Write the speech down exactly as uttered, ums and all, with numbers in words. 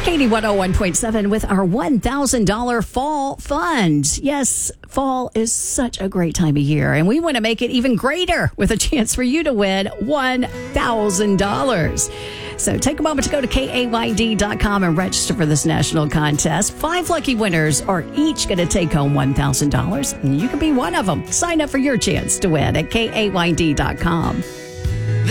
Katie one oh one point seven with our one thousand dollars fall fund. Yes, fall is such a great time of year, and we want to make it even greater with a chance for you to win one thousand dollars. So take a moment to go to K A Y D dot com and register for this national contest. Five lucky winners are each going to take home one thousand dollars, and you can be one of them. Sign up for your chance to win at K A Y D dot com.